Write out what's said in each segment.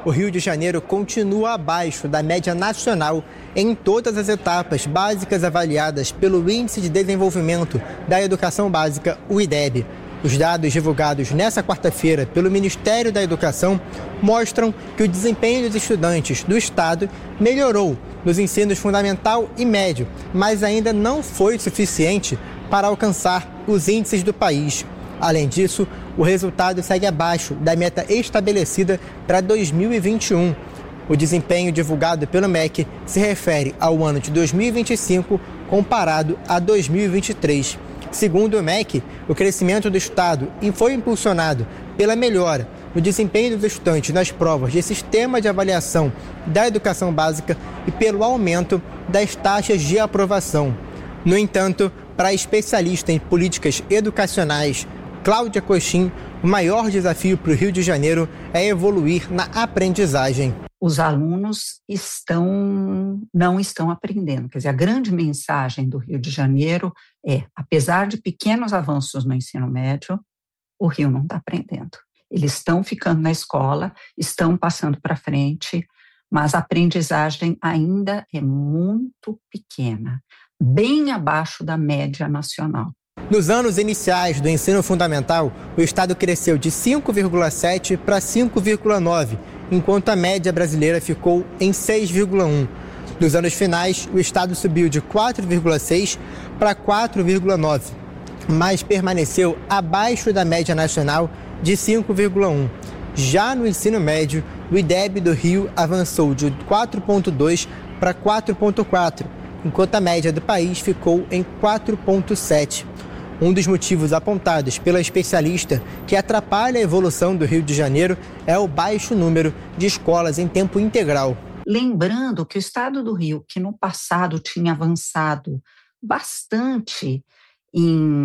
o Rio de Janeiro continua abaixo da média nacional em todas as etapas básicas avaliadas pelo Índice de Desenvolvimento da Educação Básica, o IDEB. Os dados divulgados nesta quarta-feira pelo Ministério da Educação mostram que o desempenho dos estudantes do Estado melhorou nos ensinos fundamental e médio, mas ainda não foi suficiente para alcançar os índices do país. Além disso, o resultado segue abaixo da meta estabelecida para 2021. O desempenho divulgado pelo MEC se refere ao ano de 2025 comparado a 2023. Segundo o MEC, o crescimento do Estado foi impulsionado pela melhora no desempenho dos estudantes nas provas de sistema de avaliação da educação básica e pelo aumento das taxas de aprovação. No entanto, para a especialista em políticas educacionais, Cláudia Coxim, o maior desafio para o Rio de Janeiro é evoluir na aprendizagem. Os alunos não estão aprendendo. Quer dizer, a grande mensagem do Rio de Janeiro é, apesar de pequenos avanços no ensino médio, o Rio não está aprendendo. Eles estão ficando na escola, estão passando para frente, mas a aprendizagem ainda é muito pequena, bem abaixo da média nacional. Nos anos iniciais do ensino fundamental, o Estado cresceu de 5,7 para 5,9, enquanto a média brasileira ficou em 6,1. Nos anos finais, o Estado subiu de 4,6 para 4,9, mas permaneceu abaixo da média nacional de 5,1. Já no ensino médio, o IDEB do Rio avançou de 4,2 para 4,4, enquanto a média do país ficou em 4,7. Um dos motivos apontados pela especialista que atrapalha a evolução do Rio de Janeiro é o baixo número de escolas em tempo integral. Lembrando que o Estado do Rio, que no passado tinha avançado bastante em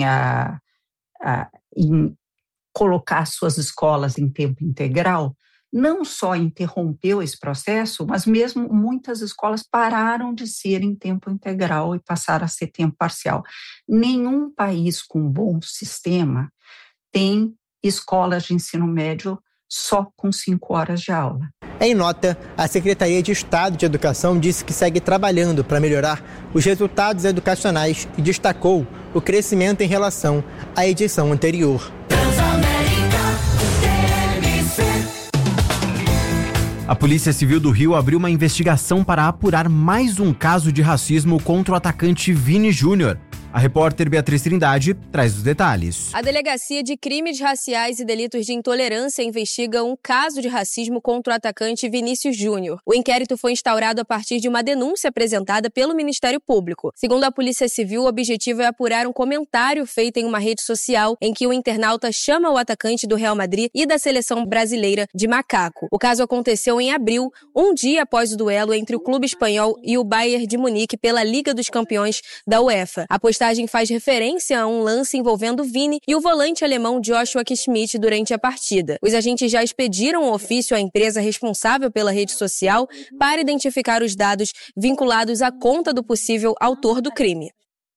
colocar suas escolas em tempo integral, não só interrompeu esse processo, mas mesmo muitas escolas pararam de ser em tempo integral e passaram a ser tempo parcial. Nenhum país com um bom sistema tem escolas de ensino médio só com 5 horas de aula. Em nota, a Secretaria de Estado de Educação disse que segue trabalhando para melhorar os resultados educacionais e destacou o crescimento em relação à edição anterior. A Polícia Civil do Rio abriu uma investigação para apurar mais um caso de racismo contra o atacante Vini Júnior. A repórter Beatriz Trindade traz os detalhes. A Delegacia de Crimes Raciais e Delitos de Intolerância investiga um caso de racismo contra o atacante Vinícius Júnior. O inquérito foi instaurado a partir de uma denúncia apresentada pelo Ministério Público. Segundo a Polícia Civil, o objetivo é apurar um comentário feito em uma rede social em que o internauta chama o atacante do Real Madrid e da seleção brasileira de macaco. O caso aconteceu em abril, um dia após o duelo entre o clube espanhol e o Bayern de Munique pela Liga dos Campeões da UEFA. A postagem faz referência a um lance envolvendo Vini e o volante alemão Joshua Kimmich durante a partida. Os agentes já expediram um ofício à empresa responsável pela rede social para identificar os dados vinculados à conta do possível autor do crime.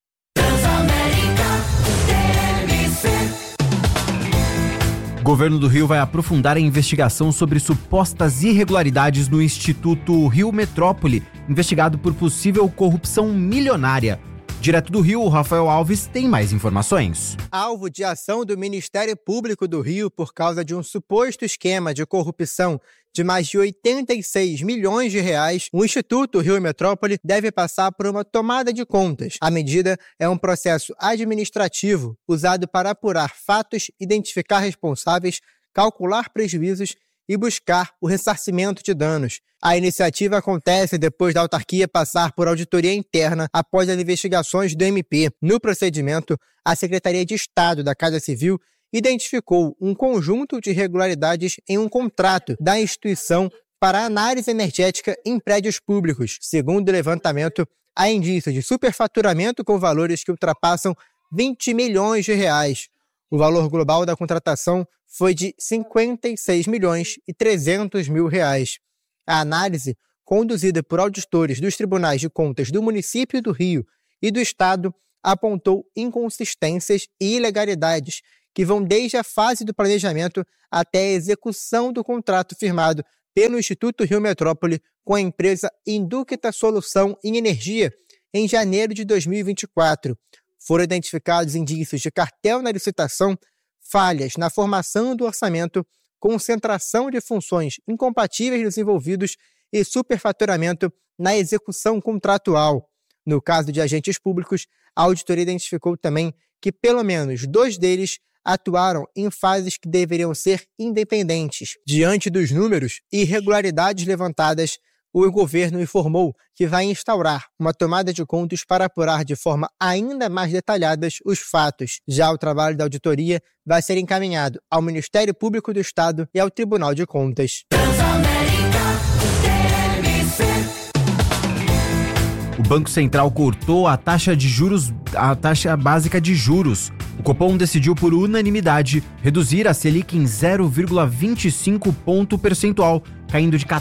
O governo do Rio vai aprofundar a investigação sobre supostas irregularidades no Instituto Rio Metrópole, investigado por possível corrupção milionária. Direto do Rio, o Rafael Alves tem mais informações. Alvo de ação do Ministério Público do Rio por causa de um suposto esquema de corrupção de mais de 86 milhões de reais, o Instituto Rio Metrópole deve passar por uma tomada de contas. A medida é um processo administrativo usado para apurar fatos, identificar responsáveis, calcular prejuízos e buscar o ressarcimento de danos. A iniciativa acontece depois da autarquia passar por auditoria interna após as investigações do MP. No procedimento, a Secretaria de Estado da Casa Civil identificou um conjunto de irregularidades em um contrato da instituição para análise energética em prédios públicos. Segundo o levantamento, há indícios de superfaturamento com valores que ultrapassam 20 milhões de reais. O valor global da contratação foi de 56 milhões e 300 mil reais. A análise, conduzida por auditores dos Tribunais de Contas do município do Rio e do Estado, apontou inconsistências e ilegalidades que vão desde a fase do planejamento até a execução do contrato firmado pelo Instituto Rio Metrópole com a empresa Inducta Solução em Energia em janeiro de 2024. Foram identificados indícios de cartel na licitação, falhas na formação do orçamento, concentração de funções incompatíveis dos envolvidos e superfaturamento na execução contratual. No caso de agentes públicos, a auditoria identificou também que pelo menos 2 deles atuaram em fases que deveriam ser independentes. Diante dos números e irregularidades levantadas, o governo informou que vai instaurar uma tomada de contas para apurar de forma ainda mais detalhada os fatos. Já o trabalho da auditoria vai ser encaminhado ao Ministério Público do Estado e ao Tribunal de Contas. O Banco Central cortou a taxa básica de juros. O Copom decidiu por unanimidade reduzir a Selic em 0,25 ponto percentual, caindo de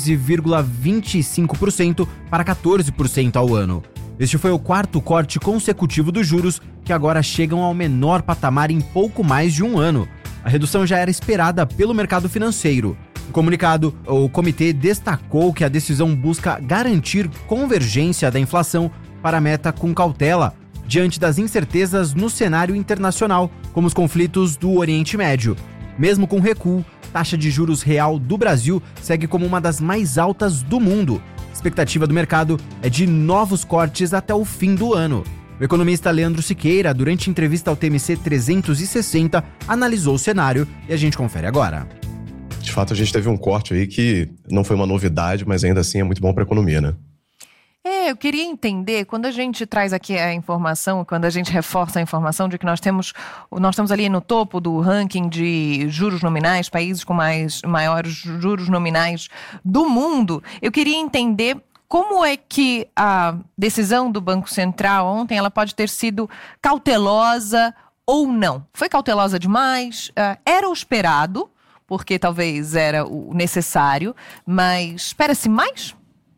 14,25% para 14% ao ano. Este foi o 4º corte consecutivo dos juros, que agora chegam ao menor patamar em pouco mais de um ano. A redução já era esperada pelo mercado financeiro. No comunicado, o comitê destacou que a decisão busca garantir convergência da inflação para a meta com cautela, diante das incertezas no cenário internacional, como os conflitos do Oriente Médio. Mesmo com recuo, a taxa de juros real do Brasil segue como uma das mais altas do mundo. A expectativa do mercado é de novos cortes até o fim do ano. O economista Leandro Siqueira, durante entrevista ao TMC 360, analisou o cenário e a gente confere agora. De fato, a gente teve um corte aí que não foi uma novidade, mas ainda assim é muito bom para a economia, né? Eu queria entender, quando a gente traz aqui a informação, quando a gente reforça a informação de que nós estamos ali no topo do ranking de juros nominais, países com maiores juros nominais do mundo, eu queria entender como é que a decisão do Banco Central ontem ela pode ter sido cautelosa ou não. Foi cautelosa demais? Era o esperado, porque talvez era o necessário, mas espera-se mais?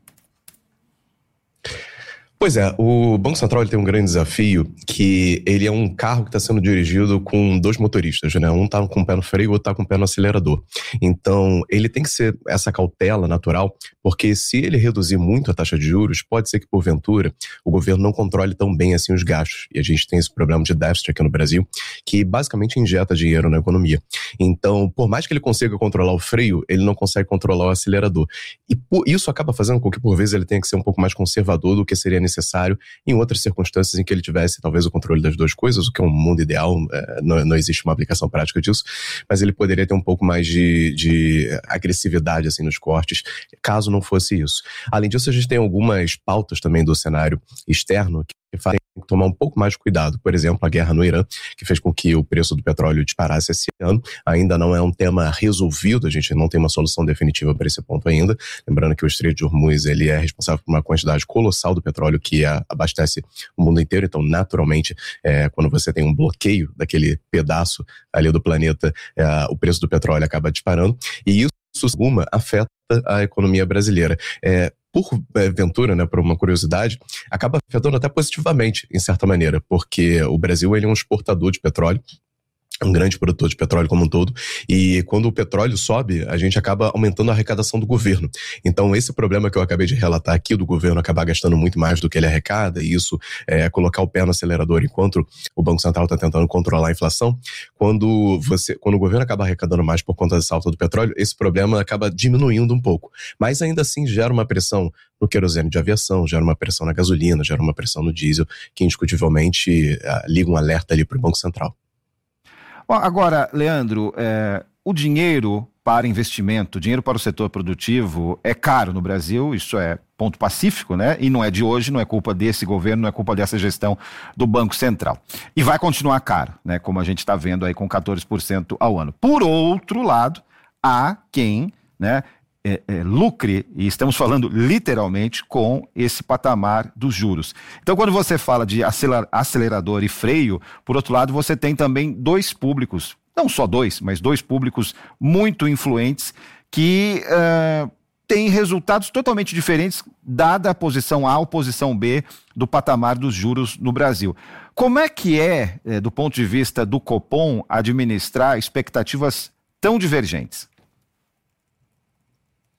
Pois é, o Banco Central ele tem um grande desafio, que ele é um carro que está sendo dirigido com 2 motoristas, né? Um está com o pé no freio, o outro está com o pé no acelerador. Então, ele tem que ser essa cautela natural, porque se ele reduzir muito a taxa de juros, pode ser que, porventura, o governo não controle tão bem assim os gastos. E a gente tem esse problema de déficit aqui no Brasil, que basicamente injeta dinheiro na economia. Então, por mais que ele consiga controlar o freio, ele não consegue controlar o acelerador. E isso acaba fazendo com que, por vezes, ele tenha que ser um pouco mais conservador do que seria necessário em outras circunstâncias em que ele tivesse talvez o controle das 2 coisas, o que é um mundo ideal, não existe uma aplicação prática disso, mas ele poderia ter um pouco mais de agressividade assim, nos cortes, caso não fosse isso. Além disso, a gente tem algumas pautas também do cenário externo que fazem tomar um pouco mais de cuidado. Por exemplo, a guerra no Irã, que fez com que o preço do petróleo disparasse esse ano. Ainda não é um tema resolvido, a gente não tem uma solução definitiva para esse ponto ainda. Lembrando que o Estreito de Hormuz ele é responsável por uma quantidade colossal do petróleo que abastece o mundo inteiro. Então, naturalmente, quando você tem um bloqueio daquele pedaço ali do planeta, o preço do petróleo acaba disparando. E isso, afeta a economia brasileira. Por ventura, né, por uma curiosidade, acaba afetando até positivamente, em certa maneira, porque o Brasil ele é um exportador de petróleo, um grande produtor de petróleo como um todo, e quando o petróleo sobe, a gente acaba aumentando a arrecadação do governo. Então, esse problema que eu acabei de relatar aqui, do governo acabar gastando muito mais do que ele arrecada, e isso é colocar o pé no acelerador enquanto o Banco Central está tentando controlar a inflação, quando o governo acaba arrecadando mais por conta dessa alta do petróleo, esse problema acaba diminuindo um pouco. Mas ainda assim gera uma pressão no querosene de aviação, gera uma pressão na gasolina, gera uma pressão no diesel, que indiscutivelmente liga um alerta ali para o Banco Central. Bom, agora, Leandro, o dinheiro para investimento, dinheiro para o setor produtivo é caro no Brasil, isso é ponto pacífico, né? E não é de hoje, não é culpa desse governo, não é culpa dessa gestão do Banco Central. E vai continuar caro, né? Como a gente está vendo aí com 14% ao ano. Por outro lado, há quem, né, lucre, e estamos falando literalmente com esse patamar dos juros. Então, quando você fala de acelerador e freio, por outro lado, você tem também 2 públicos, não só 2, mas 2 públicos muito influentes que têm resultados totalmente diferentes, dada a posição A ou posição B do patamar dos juros no Brasil. Como é que do ponto de vista do Copom, administrar expectativas tão divergentes?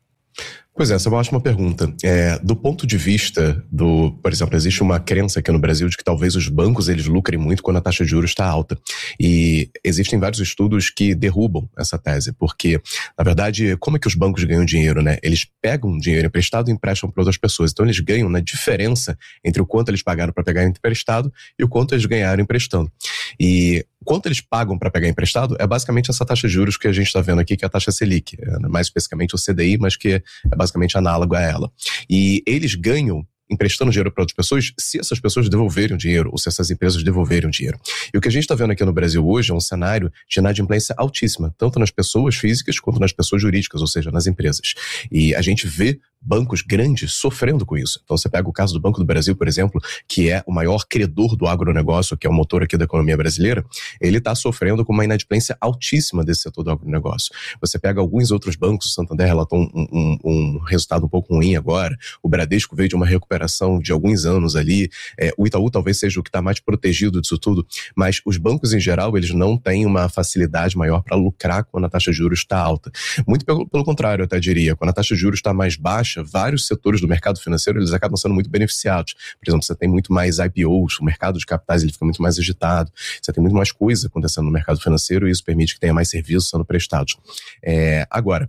Pois é, essa é uma ótima pergunta. Do ponto de vista por exemplo, existe uma crença aqui no Brasil de que talvez os bancos eles lucrem muito quando a taxa de juros está alta. E existem vários estudos que derrubam essa tese, porque, na verdade, como é que os bancos ganham dinheiro, né? Eles pegam dinheiro emprestado e emprestam para outras pessoas. Então, eles ganham na diferença entre o quanto eles pagaram para pegar emprestado e o quanto eles ganharam emprestando. E quanto eles pagam para pegar emprestado é basicamente essa taxa de juros que a gente está vendo aqui, que é a taxa Selic, mais especificamente o CDI, mas que é basicamente análogo a ela. E eles ganham emprestando dinheiro para outras pessoas se essas pessoas devolverem o dinheiro ou se essas empresas devolverem o dinheiro. E o que a gente está vendo aqui no Brasil hoje é um cenário de inadimplência altíssima, tanto nas pessoas físicas quanto nas pessoas jurídicas, ou seja, nas empresas. E a gente vê bancos grandes sofrendo com isso. Então você pega o caso do Banco do Brasil, por exemplo, que é o maior credor do agronegócio, que é o motor aqui da economia brasileira, ele está sofrendo com uma inadimplência altíssima desse setor do agronegócio. Você pega alguns outros bancos, o Santander relatou um resultado um pouco ruim agora, o Bradesco veio de uma recuperação de alguns anos ali, o Itaú talvez seja o que está mais protegido disso tudo, mas os bancos em geral, eles não têm uma facilidade maior para lucrar quando a taxa de juros está alta. Muito pelo contrário, eu até diria, quando a taxa de juros está mais baixa, vários setores do mercado financeiro eles acabam sendo muito beneficiados. Por exemplo, você tem muito mais IPOs, o mercado de capitais ele fica muito mais agitado, você tem muito mais coisa acontecendo no mercado financeiro e isso permite que tenha mais serviços sendo prestados. Agora,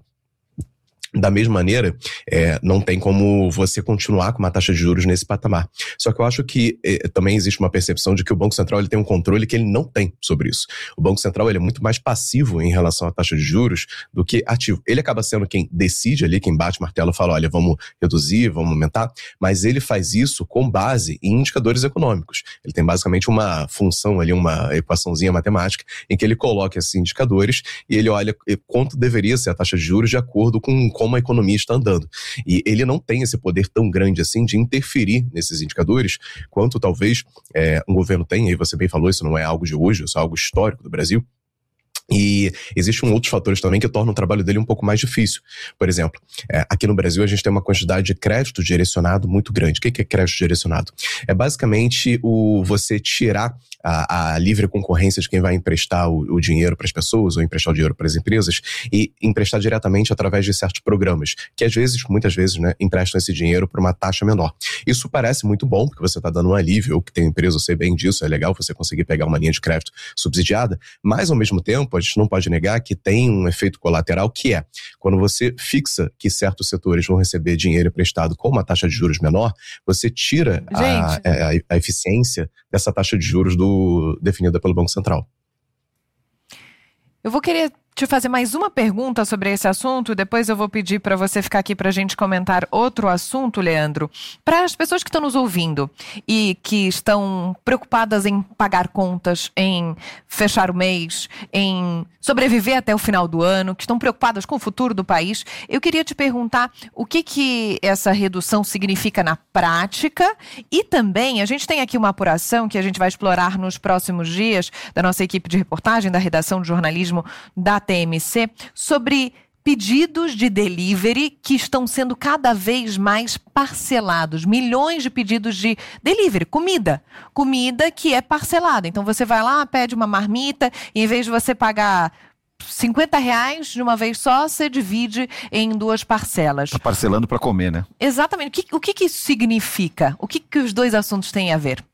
da mesma maneira, não tem como você continuar com uma taxa de juros nesse patamar. Só que eu acho que também existe uma percepção de que o Banco Central ele tem um controle que ele não tem sobre isso. O Banco Central ele é muito mais passivo em relação à taxa de juros do que ativo. Ele acaba sendo quem decide ali, quem bate o martelo e fala, olha, vamos reduzir, vamos aumentar, mas ele faz isso com base em indicadores econômicos. Ele tem basicamente uma função ali, uma equaçãozinha matemática, em que ele coloca esses indicadores e ele olha quanto deveria ser a taxa de juros de acordo com como a economia está andando. E ele não tem esse poder tão grande assim de interferir nesses indicadores quanto talvez um governo tem, e você bem falou, isso não é algo de hoje, isso é algo histórico do Brasil. E existem outros fatores também que tornam o trabalho dele um pouco mais difícil. Por exemplo, aqui no Brasil a gente tem uma quantidade de crédito direcionado muito grande. O que é crédito direcionado? É basicamente você tirar a livre concorrência de quem vai emprestar o dinheiro para as pessoas ou emprestar o dinheiro para as empresas e emprestar diretamente através de certos programas, que muitas vezes, né, emprestam esse dinheiro por uma taxa menor. Isso parece muito bom, porque você está dando um alívio, eu que tenho empresa, eu sei bem disso, é legal você conseguir pegar uma linha de crédito subsidiada, mas ao mesmo tempo a gente não pode negar que tem um efeito colateral que é, quando você fixa que certos setores vão receber dinheiro emprestado com uma taxa de juros menor, você tira a eficiência dessa taxa de juros definida pelo Banco Central. Eu vou querer te fazer mais uma pergunta sobre esse assunto, depois eu vou pedir para você ficar aqui para a gente comentar outro assunto, Leandro. Para as pessoas que estão nos ouvindo e que estão preocupadas em pagar contas, em fechar o mês, em sobreviver até o final do ano, que estão preocupadas com o futuro do país, eu queria te perguntar o que essa redução significa na prática e também, a gente tem aqui uma apuração que a gente vai explorar nos próximos dias da nossa equipe de reportagem, da redação de jornalismo da TMC, sobre pedidos de delivery que estão sendo cada vez mais parcelados. Milhões de pedidos de delivery, comida que é parcelada. Então você vai lá, pede uma marmita e em vez de você pagar R$50 de uma vez só, você divide em 2 parcelas. Tá parcelando para comer, né? Exatamente. O que isso significa? O que os dois assuntos têm a ver?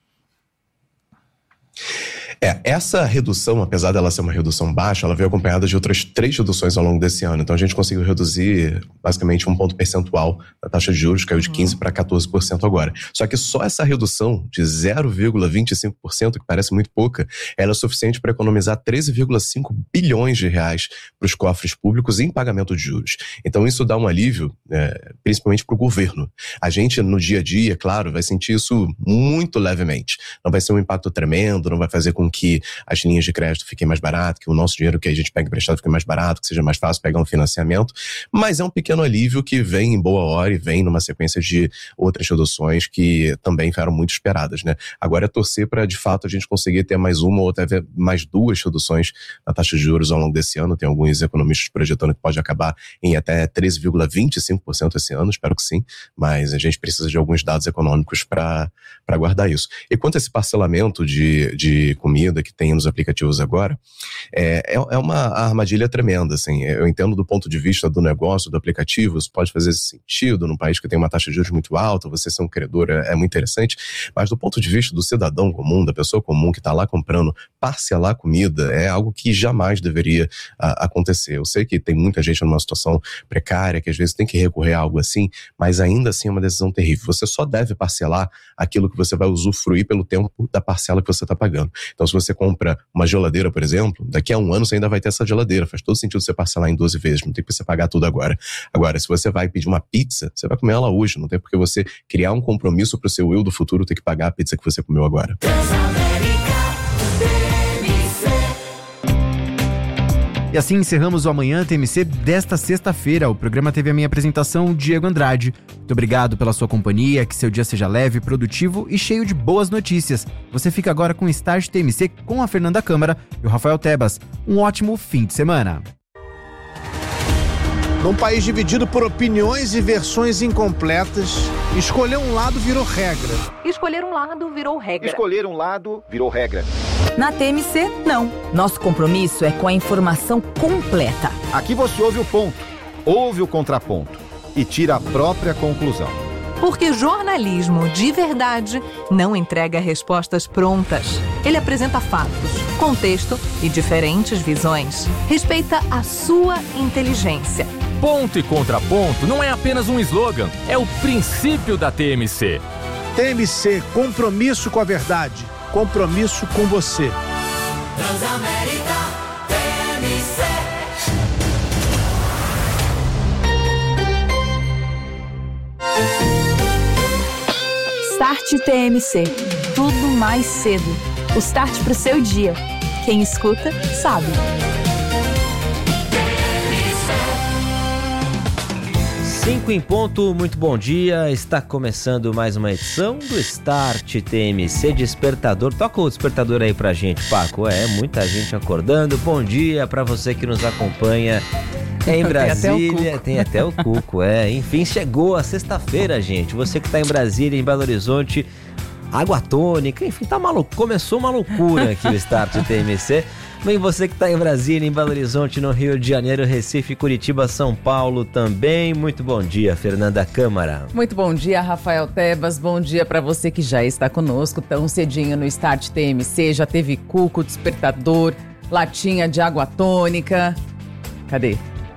Essa redução, apesar dela ser uma redução baixa, ela veio acompanhada de outras 3 reduções ao longo desse ano. Então a gente conseguiu reduzir basicamente 1 ponto percentual da taxa de juros, caiu de 15% para 14% agora. Só que só essa redução de 0,25%, que parece muito pouca, ela é suficiente para economizar 13,5 bilhões de reais para os cofres públicos em pagamento de juros. Então isso dá um alívio, principalmente para o governo. A gente, no dia a dia, claro, vai sentir isso muito levemente. Não vai ser um impacto tremendo, não vai fazer com que as linhas de crédito fiquem mais baratas, que o nosso dinheiro que a gente pega emprestado fique mais barato, que seja mais fácil pegar um financiamento, mas é um pequeno alívio que vem em boa hora e vem numa sequência de outras reduções que também foram muito esperadas, né? Agora é torcer para, de fato, a gente conseguir ter mais uma ou até mais 2 reduções na taxa de juros ao longo desse ano. Tem alguns economistas projetando que pode acabar em até 13,25% esse ano, espero que sim, mas a gente precisa de alguns dados econômicos para guardar isso. E quanto a esse parcelamento de comida, comida que tem nos aplicativos agora, é uma armadilha tremenda, assim. Eu entendo do ponto de vista do negócio, do aplicativo, isso pode fazer sentido num país que tem uma taxa de juros muito alta, você ser um credor é muito interessante, mas do ponto de vista do cidadão comum, da pessoa comum que está lá comprando, parcelar comida é algo que jamais deveria acontecer. Eu sei que tem muita gente numa situação precária, que às vezes tem que recorrer a algo assim, mas ainda assim é uma decisão terrível. Você só deve parcelar aquilo que você vai usufruir pelo tempo da parcela que você está pagando. Então, se você compra uma geladeira, por exemplo, daqui a um ano você ainda vai ter essa geladeira. Faz todo sentido você parcelar em 12 vezes, não tem que você pagar tudo agora. Agora, se você vai pedir uma pizza, você vai comer ela hoje, não tem porque você criar um compromisso para o seu eu do futuro ter que pagar a pizza que você comeu agora. E assim encerramos o Amanhã TMC desta sexta-feira. O programa teve a minha apresentação, Diego Andrade. Muito obrigado pela sua companhia, que seu dia seja leve, produtivo e cheio de boas notícias. Você fica agora com o Start TMC com a Fernanda Câmara e o Rafael Tebas. Um ótimo fim de semana. Num país dividido por opiniões e versões incompletas, escolher um lado virou regra. Escolher um lado virou regra. Escolher um lado virou regra. Na TMC, não. Nosso compromisso é com a informação completa. Aqui você ouve o ponto, ouve o contraponto e tira a própria conclusão. Porque jornalismo de verdade não entrega respostas prontas. Ele apresenta fatos, contexto e diferentes visões. Respeita a sua inteligência. Ponto e contraponto não é apenas um slogan, é o princípio da TMC. TMC, compromisso com a verdade, compromisso com você. Transamérica TMC. Start TMC. Tudo mais cedo. O start pro seu dia. Quem escuta, sabe. 5 em ponto, muito bom dia. Está começando mais uma edição do Start TMC Despertador. Toca o despertador aí pra gente, Paco. Muita gente acordando. Bom dia pra você que nos acompanha em Brasília. Tem até o Cuco, Enfim, chegou a sexta-feira, gente. Você que tá em Brasília, em Belo Horizonte, água tônica, enfim, tá maluco. Começou uma loucura aqui o Start TMC. Bem, você que está em Brasília, em Belo Horizonte, no Rio de Janeiro, Recife, Curitiba, São Paulo também. Muito bom dia, Fernanda Câmara. Muito bom dia, Rafael Tebas. Bom dia para você que já está conosco tão cedinho no Start TMC. Já teve cuco, despertador, latinha de água tônica. Cadê?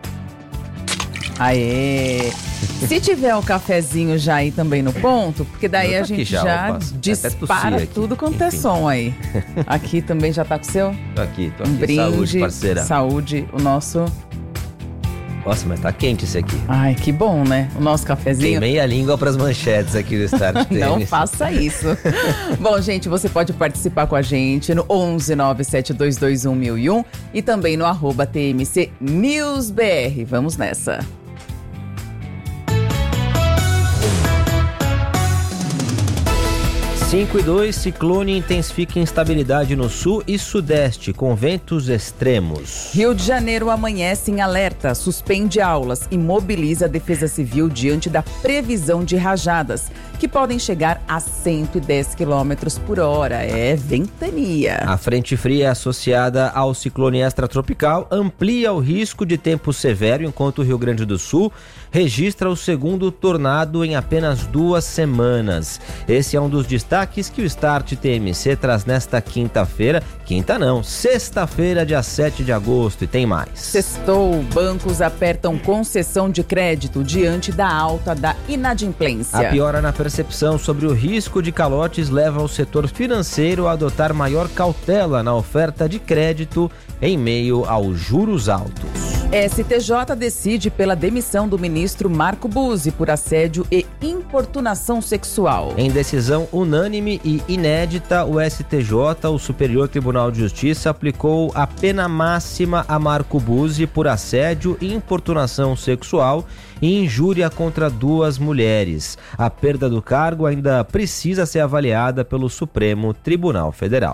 Aê! Se tiver o cafezinho já aí também no ponto, porque daí a gente já dispara tudo quanto é som aí. Aqui também já tá com o seu? Tô aqui. Um brinde, saúde, parceira. Saúde, o nosso... Nossa, mas tá quente esse aqui. Ai, que bom, né? O nosso cafezinho. Queimei a língua pras manchetes aqui do Start TMC. Não faça isso. Bom, gente, você pode participar com a gente no 11972211001 e também no @TMCNewsBR. Vamos nessa. 5:02, ciclone intensifica instabilidade no sul e sudeste, com ventos extremos. Rio de Janeiro amanhece em alerta, suspende aulas e mobiliza a Defesa Civil diante da previsão de rajadas, que podem chegar a 110 km por hora. É ventania. A frente fria associada ao ciclone extratropical amplia o risco de tempo severo, enquanto o Rio Grande do Sul registra o segundo tornado em apenas 2 semanas. Esse é um dos destaques que o Start TMC traz nesta quinta-feira. Quinta não, sexta-feira, dia 7 de agosto, e tem mais. Sextou, bancos apertam concessão de crédito diante da alta da inadimplência. A piora na percepção sobre o risco de calotes leva o setor financeiro a adotar maior cautela na oferta de crédito em meio aos juros altos. STJ decide pela demissão do ministro Marco Buzzi por assédio e importunação sexual. Em decisão unânime e inédita, o STJ, o Superior Tribunal de Justiça, aplicou a pena máxima a Marco Buzzi por assédio e importunação sexual e injúria contra 2 mulheres. A perda do cargo ainda precisa ser avaliada pelo Supremo Tribunal Federal.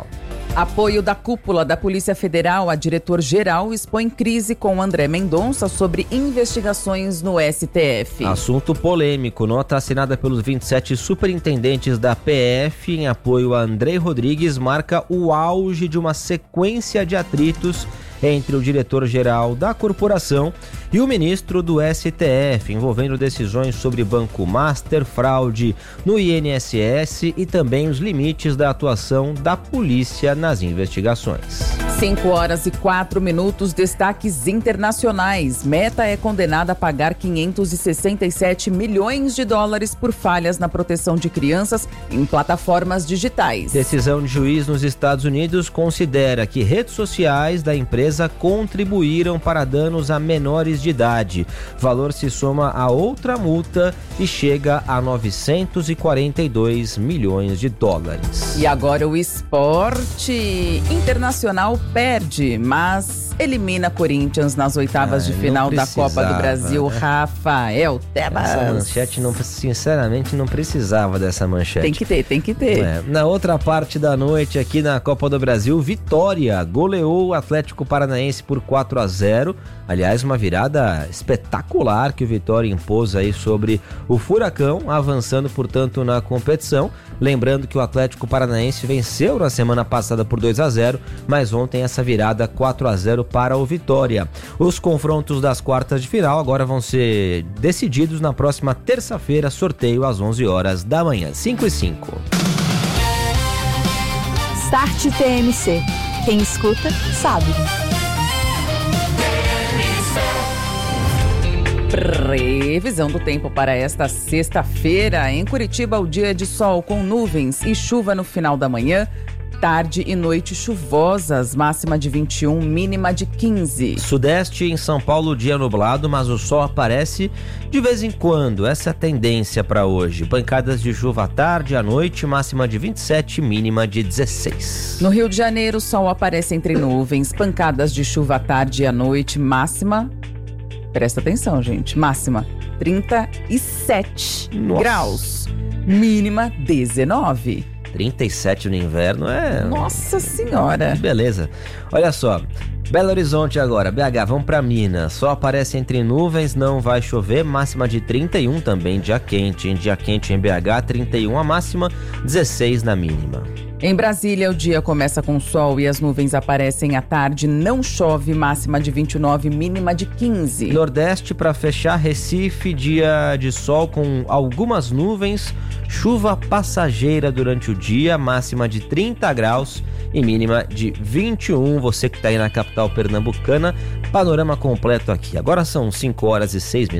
Apoio da cúpula da Polícia Federal a diretor-geral expõe crise com André Mendonça sobre investigações no STF. Assunto polêmico. Nota assinada pelos 27 superintendentes da PF em apoio a André Rodrigues marca o auge de uma sequência de atritos entre o diretor-geral da corporação e o ministro do STF, envolvendo decisões sobre Banco Master, fraude no INSS e também os limites da atuação da polícia nas investigações. 5h04, destaques internacionais. Meta é condenada a pagar 567 milhões de dólares por falhas na proteção de crianças em plataformas digitais. Decisão de juiz nos Estados Unidos considera que redes sociais da empresa contribuíram para danos a menores de idade. Valor se soma a outra multa e chega a 942 milhões de dólares. E agora o esporte internacional perde, mas elimina Corinthians nas oitavas de final da Copa do Brasil. Né? Rafael Tebas. Essa manchete, sinceramente, não precisava dessa manchete. Tem que ter. Na outra parte da noite aqui na Copa do Brasil, Vitória goleou o Atlético Paranaense por 4-0. Aliás, uma virada espetacular que o Vitória impôs aí sobre o Furacão, avançando, portanto, na competição. Lembrando que o Atlético Paranaense venceu na semana passada por 2-0, mas ontem essa virada 4-0 para o Vitória. Os confrontos das quartas de final agora vão ser decididos na próxima terça-feira, sorteio às 11 horas da manhã, 5h05. Start TMC. Quem escuta, sabe. Previsão do tempo para esta sexta-feira. Em Curitiba, o dia de sol com nuvens e chuva no final da manhã. Tarde e noite chuvosas, máxima de 21, mínima de 15. Sudeste, em São Paulo, dia nublado, mas o sol aparece de vez em quando. Essa é a tendência para hoje. Pancadas de chuva à tarde e à noite, máxima de 27, mínima de 16. No Rio de Janeiro, o sol aparece entre nuvens. Pancadas de chuva à tarde e à noite, máxima... Presta atenção, gente. Máxima 37 graus. Mínima 19. 37 no inverno é... Nossa Senhora. Beleza. Olha só. Belo Horizonte agora. BH, vamos pra Minas. Só aparece entre nuvens, não vai chover. Máxima de 31 também, dia quente. Em dia quente em BH, 31 a máxima, 16 na mínima. Em Brasília, o dia começa com sol e as nuvens aparecem à tarde. Não chove, máxima de 29, mínima de 15. Nordeste, para fechar, Recife, dia de sol com algumas nuvens. Chuva passageira durante o dia, máxima de 30 graus e mínima de 21. Você que está aí na capital pernambucana, panorama completo aqui. Agora são 5h06.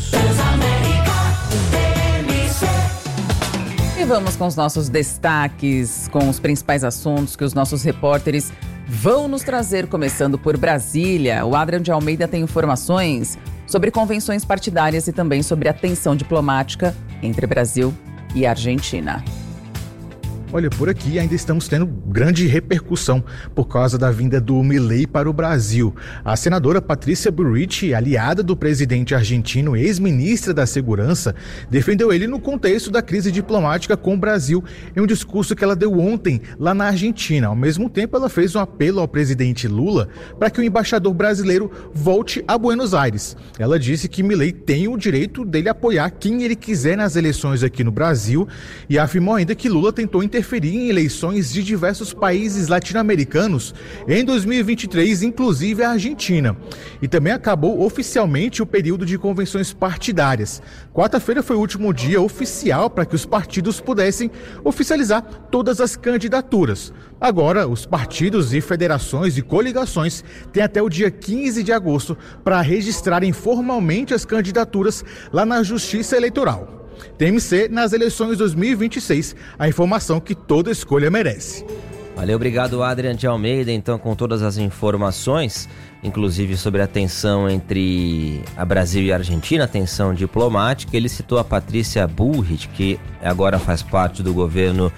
E vamos com os nossos destaques, com os principais assuntos que os nossos repórteres vão nos trazer, começando por Brasília. O Adrian de Almeida tem informações sobre convenções partidárias e também sobre a tensão diplomática entre Brasil e Argentina. Olha, por aqui ainda estamos tendo grande repercussão por causa da vinda do Milei para o Brasil. A senadora Patrícia Bullrich, aliada do presidente argentino, ex-ministra da Segurança, defendeu ele no contexto da crise diplomática com o Brasil em um discurso que ela deu ontem lá na Argentina. Ao mesmo tempo, ela fez um apelo ao presidente Lula para que o embaixador brasileiro volte a Buenos Aires. Ela disse que Milei tem o direito dele apoiar quem ele quiser nas eleições aqui no Brasil e afirmou ainda que Lula tentou interferir em eleições de diversos países latino-americanos em 2023, inclusive a Argentina. E também acabou oficialmente o período de convenções partidárias. Quarta-feira foi o último dia oficial para que os partidos pudessem oficializar todas as candidaturas. Agora, os partidos e federações e coligações têm até o dia 15 de agosto para registrarem formalmente as candidaturas lá na Justiça Eleitoral. TMC nas eleições 2026, a informação que toda escolha merece. Valeu, obrigado, Adrian de Almeida, então, com todas as informações, inclusive sobre a tensão entre a Brasil e a Argentina, a tensão diplomática. Ele citou a Patrícia Bullrich, que agora faz parte do governo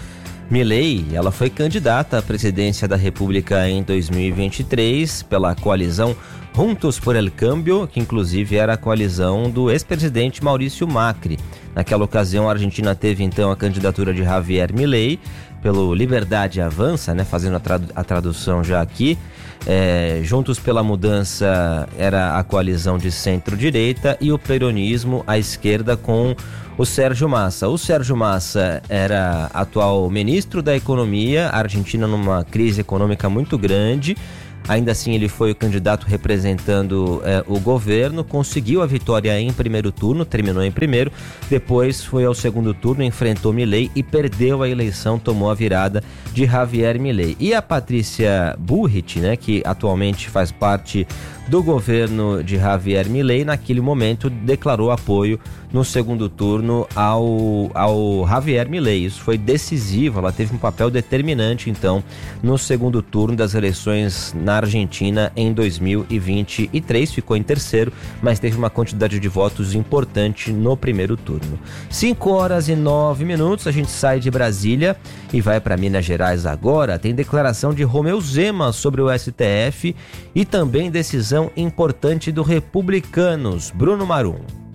Milei, ela foi candidata à presidência da República em 2023 pela coalizão Juntos por el Cambio, que inclusive era a coalizão do ex-presidente Maurício Macri. Naquela ocasião, a Argentina teve então a candidatura de Javier Milei pelo Liberdade Avança, né, fazendo a tradução já aqui. Juntos pela Mudança era a coalizão de centro-direita e o peronismo à esquerda com o Sérgio Massa. O Sérgio Massa era atual ministro da Economia, a Argentina numa crise econômica muito grande. Ainda assim, ele foi o candidato representando o governo, conseguiu a vitória em primeiro turno, terminou em primeiro, depois foi ao segundo turno, enfrentou Milei e perdeu a eleição, tomou a virada de Javier Milei. E a Patrícia Bullrich, né, que atualmente faz parte do governo de Javier Milei, naquele momento declarou apoio no segundo turno ao Javier Milei. Isso foi decisivo, ela teve um papel determinante então no segundo turno das eleições na Argentina em 2023, ficou em terceiro, mas teve uma quantidade de votos importante no primeiro turno. 5h09, a gente sai de Brasília e vai para Minas Gerais agora. Tem declaração de Romeu Zema sobre o STF e também decisão importante do Republicanos. Bruno Marum.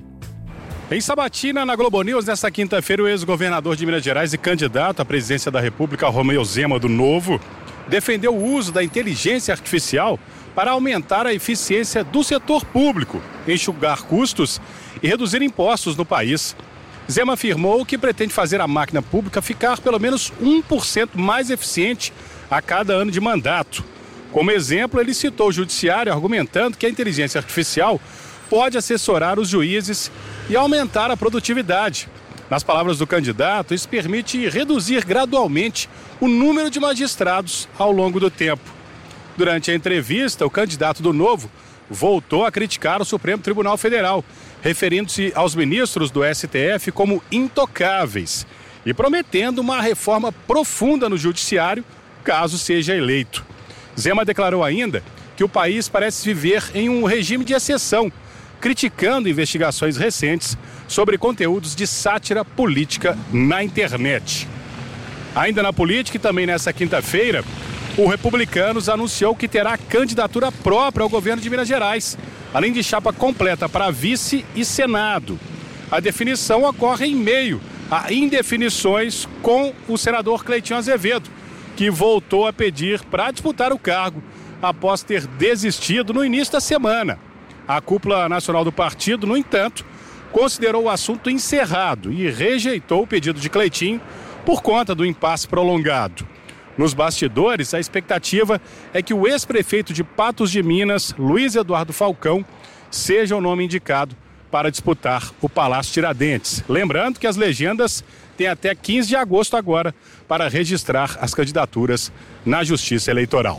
Em sabatina, na Globo News, nesta quinta-feira, o ex-governador de Minas Gerais e candidato à presidência da República, Romeu Zema, do Novo, defendeu o uso da inteligência artificial para aumentar a eficiência do setor público, enxugar custos e reduzir impostos no país. Zema afirmou que pretende fazer a máquina pública ficar pelo menos 1% mais eficiente a cada ano de mandato. Como exemplo, ele citou o judiciário argumentando que a inteligência artificial pode assessorar os juízes e aumentar a produtividade. Nas palavras do candidato, isso permite reduzir gradualmente o número de magistrados ao longo do tempo. Durante a entrevista, o candidato do Novo voltou a criticar o Supremo Tribunal Federal, referindo-se aos ministros do STF como intocáveis e prometendo uma reforma profunda no judiciário, caso seja eleito. Zema declarou ainda que o país parece viver em um regime de exceção, criticando investigações recentes sobre conteúdos de sátira política na internet. Ainda na política e também nessa quinta-feira, o Republicanos anunciou que terá candidatura própria ao governo de Minas Gerais, além de chapa completa para vice e Senado. A definição ocorre em meio a indefinições com o senador Cleitinho Azevedo, que voltou a pedir para disputar o cargo após ter desistido no início da semana. A cúpula nacional do partido, no entanto, considerou o assunto encerrado e rejeitou o pedido de Cleitinho por conta do impasse prolongado. Nos bastidores, a expectativa é que o ex-prefeito de Patos de Minas, Luiz Eduardo Falcão, seja o nome indicado para disputar o Palácio Tiradentes. Lembrando que as legendas têm até 15 de agosto agora para registrar as candidaturas na Justiça Eleitoral.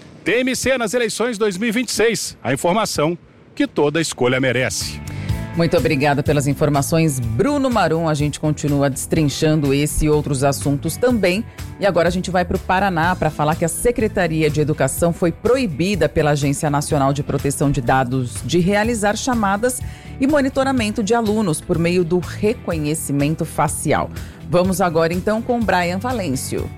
TMC nas eleições 2026. A informação que toda escolha merece. Muito obrigada pelas informações, Bruno Marum. A gente continua destrinchando esse e outros assuntos também. E agora a gente vai para o Paraná para falar que a Secretaria de Educação foi proibida pela Agência Nacional de Proteção de Dados de realizar chamadas e monitoramento de alunos por meio do reconhecimento facial. Vamos agora então com Brian Valêncio.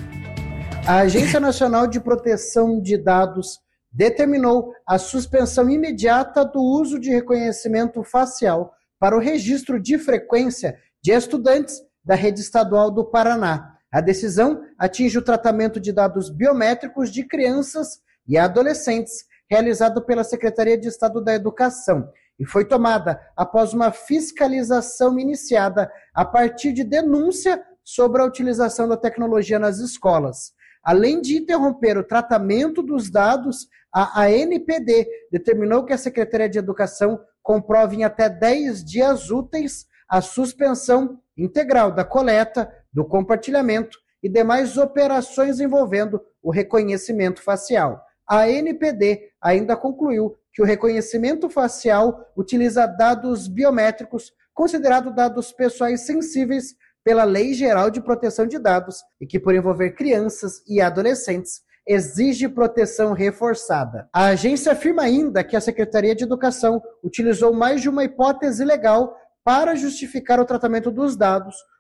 A Agência Nacional de Proteção de Dados determinou a suspensão imediata do uso de reconhecimento facial para o registro de frequência de estudantes da rede estadual do Paraná. A decisão atinge o tratamento de dados biométricos de crianças e adolescentes realizado pela Secretaria de Estado da Educação e foi tomada após uma fiscalização iniciada a partir de denúncia sobre a utilização da tecnologia nas escolas. Além de interromper o tratamento dos dados, a ANPD determinou que a Secretaria de Educação comprove em até 10 dias úteis a suspensão integral da coleta, do compartilhamento e demais operações envolvendo o reconhecimento facial. A ANPD ainda concluiu que o reconhecimento facial utiliza dados biométricos considerados dados pessoais sensíveis pela Lei Geral de Proteção de Dados e que, por envolver crianças e adolescentes, exige proteção reforçada. A agência afirma ainda que a Secretaria de Educação utilizou mais de uma hipótese legal para justificar o tratamento dos dados,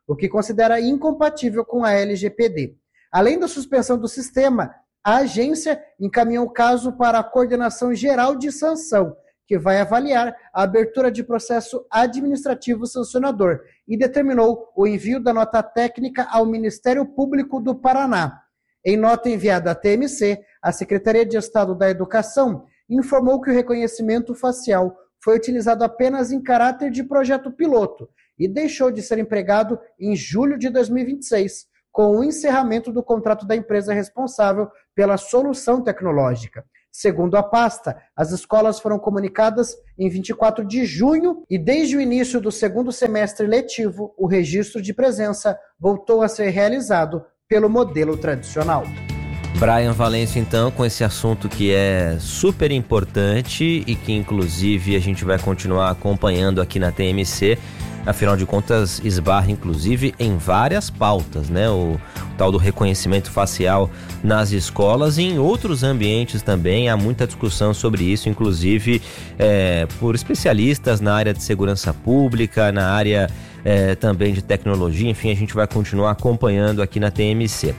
o que considera incompatível com a LGPD. Além da suspensão do sistema, a agência encaminhou o caso para a Coordenação Geral de Sanção, que vai avaliar a abertura de processo administrativo sancionador e determinou o envio da nota técnica ao Ministério Público do Paraná. Em nota enviada à TMC, a Secretaria de Estado da Educação informou que o reconhecimento facial foi utilizado apenas em caráter de projeto piloto e deixou de ser empregado em julho de 2026, com o encerramento do contrato da empresa responsável pela solução tecnológica. Segundo a pasta, as escolas foram comunicadas em 24 de junho e desde o início do segundo semestre letivo, o registro de presença voltou a ser realizado pelo modelo tradicional. Brian Valêncio, então, com esse assunto que é super importante e que, inclusive, a gente vai continuar acompanhando aqui na TMC. Afinal de contas, esbarra, inclusive, em várias pautas, né? O tal do reconhecimento facial nas escolas e em outros ambientes também. Há muita discussão sobre isso, inclusive por especialistas na área de segurança pública, na área também de tecnologia. Enfim, a gente vai continuar acompanhando aqui na TMC.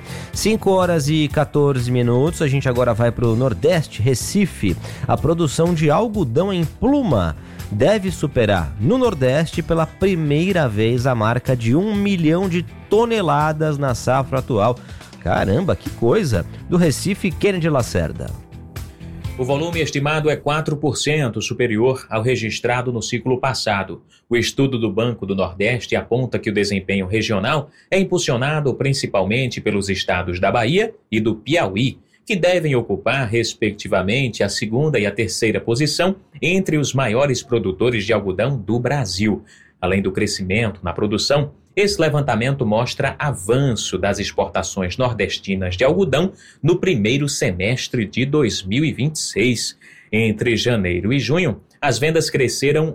5h14, a gente agora vai para o Nordeste, Recife. A produção de algodão em pluma deve superar no Nordeste pela primeira vez a marca de 1 milhão de toneladas na safra atual. Caramba, que coisa! Do Recife, Kennedy Lacerda. O volume estimado é 4% superior ao registrado no ciclo passado. O estudo do Banco do Nordeste aponta que o desempenho regional é impulsionado principalmente pelos estados da Bahia e do Piauí, que devem ocupar, respectivamente, a segunda e a terceira posição entre os maiores produtores de algodão do Brasil. Além do crescimento na produção, esse levantamento mostra avanço das exportações nordestinas de algodão no primeiro semestre de 2026. Entre janeiro e junho, as vendas cresceram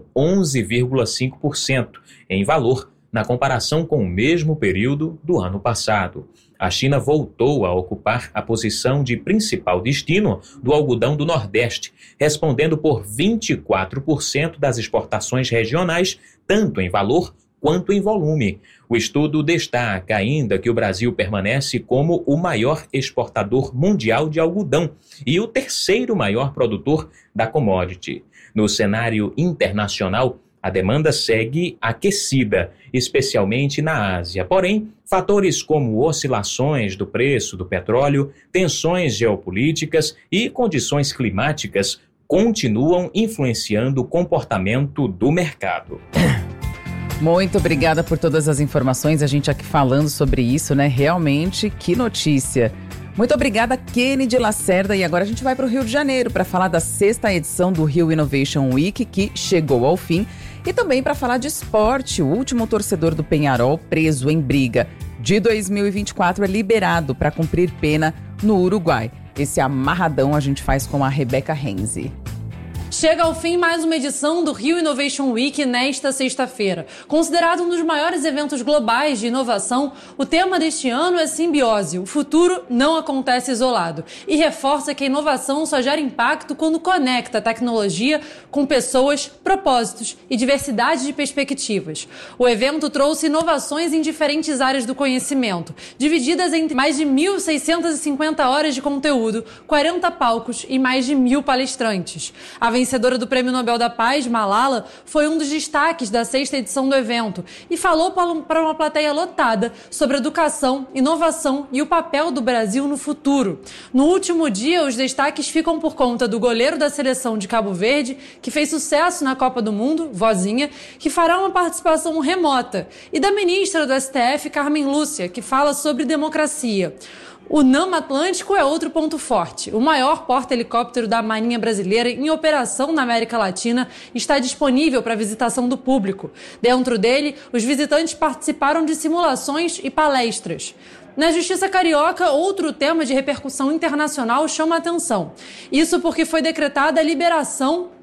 11,5% em valor, na comparação com o mesmo período do ano passado. A China voltou a ocupar a posição de principal destino do algodão do Nordeste, respondendo por 24% das exportações regionais, tanto em valor quanto em volume. O estudo destaca ainda que o Brasil permanece como o maior exportador mundial de algodão e o terceiro maior produtor da commodity. No cenário internacional, a demanda segue aquecida, especialmente na Ásia. Porém, fatores como oscilações do preço do petróleo, tensões geopolíticas e condições climáticas continuam influenciando o comportamento do mercado. Muito obrigada por todas as informações, a gente aqui falando sobre isso, né? Realmente, que notícia. Muito obrigada, Kennedy Lacerda. E agora a gente vai para o Rio de Janeiro para falar da 6ª edição do Rio Innovation Week, que chegou ao fim. E também para falar de esporte. O último torcedor do Penharol, preso em briga de 2024, é liberado para cumprir pena no Uruguai. Esse amarradão a gente faz com a Rebeca Renzi. Chega ao fim mais uma edição do Rio Innovation Week nesta sexta-feira. Considerado um dos maiores eventos globais de inovação, o tema deste ano é simbiose. O futuro não acontece isolado e reforça que a inovação só gera impacto quando conecta a tecnologia com pessoas, propósitos e diversidade de perspectivas. O evento trouxe inovações em diferentes áreas do conhecimento, divididas entre mais de 1.650 horas de conteúdo, 40 palcos e mais de 1.000 palestrantes. A vencedora do Prêmio Nobel da Paz, Malala, foi um dos destaques da 6ª edição do evento e falou para uma plateia lotada sobre educação, inovação e o papel do Brasil no futuro. No último dia, os destaques ficam por conta do goleiro da seleção de Cabo Verde, que fez sucesso na Copa do Mundo, Vozinha, que fará uma participação remota, e da ministra do STF, Carmen Lúcia, que fala sobre democracia. O NAM Atlântico é outro ponto forte. O maior porta-helicóptero da Marinha Brasileira em operação na América Latina está disponível para visitação do público. Dentro dele, os visitantes participaram de simulações e palestras. Na Justiça Carioca, outro tema de repercussão internacional chama a atenção. Isso porque foi decretada a liberação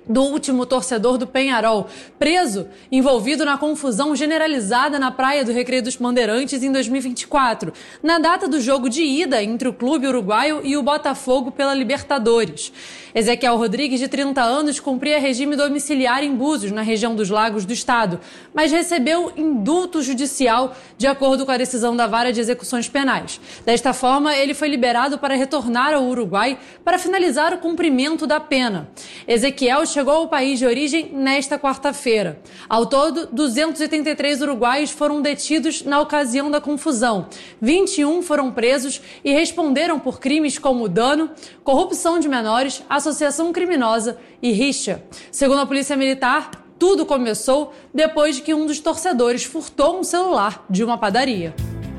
do último torcedor do Peñarol, preso, envolvido na confusão generalizada na praia do Recreio dos Bandeirantes em 2024, na data do jogo de ida entre o clube uruguaio e o Botafogo pela Libertadores. Ezequiel Rodrigues, de 30 anos, cumpria regime domiciliar em Búzios, na região dos Lagos do estado, mas recebeu indulto judicial de acordo com a decisão da Vara de Execuções Penais. Desta forma, ele foi liberado para retornar ao Uruguai para finalizar o cumprimento da pena. Ezequiel chegou ao país de origem nesta quarta-feira. Ao todo, 283 uruguaios foram detidos na ocasião da confusão. 21 foram presos e responderam por crimes como dano, corrupção de menores, associação criminosa e rixa. Segundo a Polícia Militar, tudo começou depois de que um dos torcedores furtou um celular de uma padaria.